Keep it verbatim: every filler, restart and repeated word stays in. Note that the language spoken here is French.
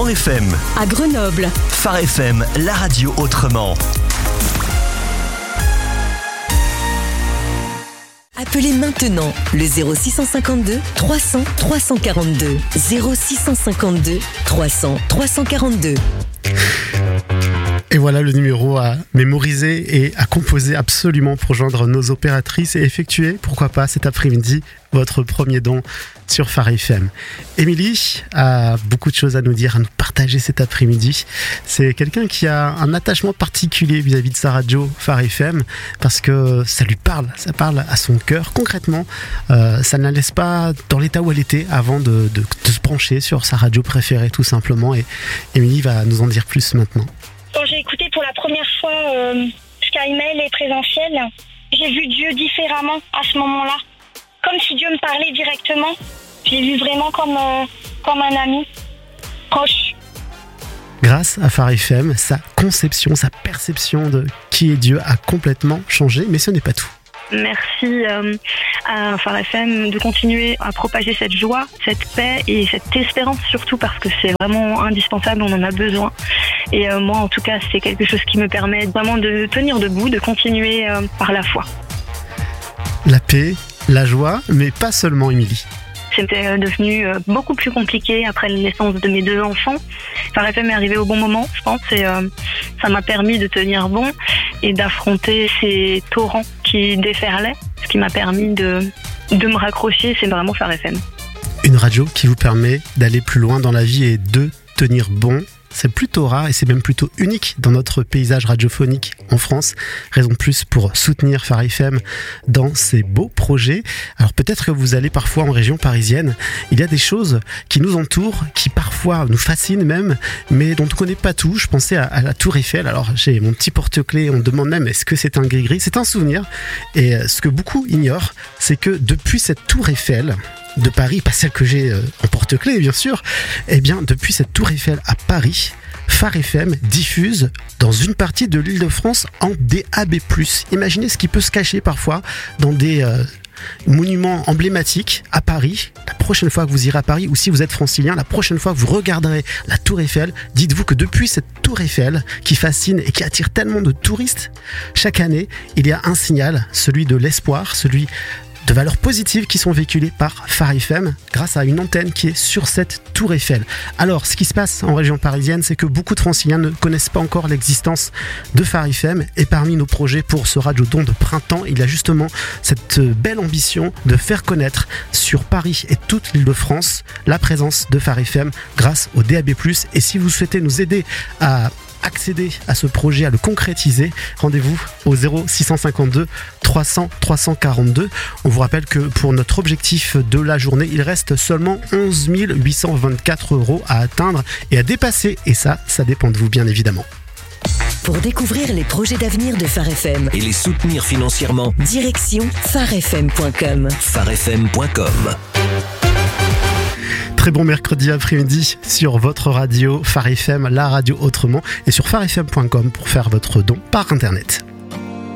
Mans F M. À Grenoble. Phare F M, la radio autrement. Appelez maintenant le zéro six cent cinquante-deux trois cents trois cent quarante-deux. zéro six cent cinquante-deux trois cents trois cent quarante-deux. Et voilà le numéro à mémoriser et à composer absolument pour joindre nos opératrices et effectuer, pourquoi pas cet après-midi, votre premier don sur Phare F M. Émilie a beaucoup de choses à nous dire, à nous partager cet après-midi. C'est quelqu'un qui a un attachement particulier vis-à-vis de sa radio Phare F M parce que ça lui parle, ça parle à son cœur. Concrètement, euh, ça ne la laisse pas dans l'état où elle était avant de, de, de se brancher sur sa radio préférée tout simplement. Et Émilie va nous en dire plus maintenant. Quand j'ai écouté pour la première fois euh, SkyMail et Présentiel, j'ai vu Dieu différemment à ce moment-là. Comme si Dieu me parlait directement. J'ai vu vraiment comme, euh, comme un ami proche. Grâce à Phare F M, sa conception, sa perception de qui est Dieu a complètement changé, mais ce n'est pas tout. Merci euh, à Phare F M de continuer à propager cette joie, cette paix et cette espérance surtout parce que c'est vraiment indispensable, on en a besoin. Et euh, moi en tout cas c'est quelque chose qui me permet vraiment de tenir debout, de continuer euh, par la foi. La paix, la joie, mais pas seulement Émilie. C'était devenu beaucoup plus compliqué après la naissance de mes deux enfants. Phare F M est arrivé au bon moment, je pense, et euh, ça m'a permis de tenir bon et d'affronter ces torrents qui déferlaient. Ce qui m'a permis de, de me raccrocher, c'est vraiment Phare F M. Une radio qui vous permet d'aller plus loin dans la vie et de tenir bon. C'est plutôt rare et c'est même plutôt unique dans notre paysage radiophonique en France. Raison de plus pour soutenir Phare F M dans ses beaux projets. Alors peut-être que vous allez parfois en région parisienne. Il y a des choses qui nous entourent, qui parfois nous fascinent même, mais dont on ne connaît pas tout. Je pensais à, à la Tour Eiffel. Alors j'ai mon petit porte-clés, on me demande même est-ce que c'est un gris-gris. C'est un souvenir. Et ce que beaucoup ignorent, c'est que depuis cette Tour Eiffel de Paris, pas celle que j'ai en porte-clés bien sûr, eh bien depuis cette Tour Eiffel à Paris, Phare F M diffuse dans une partie de l'Île-de-France en D A B plus. Imaginez ce qui peut se cacher parfois dans des euh, monuments emblématiques à Paris. La prochaine fois que vous irez à Paris, ou si vous êtes francilien, la prochaine fois que vous regarderez la Tour Eiffel, dites-vous que depuis cette Tour Eiffel qui fascine et qui attire tellement de touristes, chaque année, il y a un signal, celui de l'espoir, celui de valeurs positives qui sont véhiculées par Phare F M grâce à une antenne qui est sur cette Tour Eiffel. Alors, ce qui se passe en région parisienne, c'est que beaucoup de franciliens ne connaissent pas encore l'existence de Phare F M et parmi nos projets pour ce radio don de printemps, il y a justement cette belle ambition de faire connaître sur Paris et toute l'Île-de-France la présence de Phare F M grâce au D A B plus. Et si vous souhaitez nous aider à accéder à ce projet, à le concrétiser, rendez-vous au zéro six cent cinquante-deux trois cents trois cent quarante-deux. On vous rappelle que pour notre objectif de la journée, il reste seulement onze mille huit cent vingt-quatre euros à atteindre et à dépasser. Et ça, ça dépend de vous bien évidemment. Pour découvrir les projets d'avenir de Phare F M Et les soutenir financièrement, direction phare f m point com. phare f m point com. Très bon mercredi après-midi sur votre radio Phare F M, la radio autrement, et sur phare f m point com pour faire votre don par internet.